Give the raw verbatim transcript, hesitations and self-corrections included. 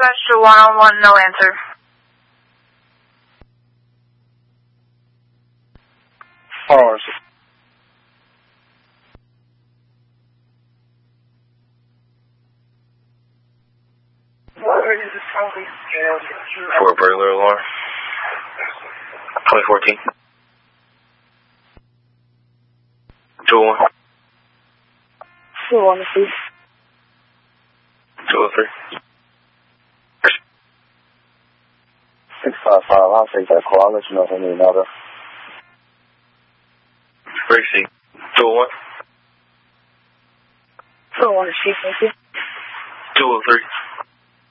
Dispatch to one oh one, no answer. Followers. For a burglar alarm. twenty fourteen. two oh one. two oh one, please. two oh three. six five five, I'll take that call. I'll let you know if I need another. Gracie. two oh one. two oh one, Chief, thank you. two oh three.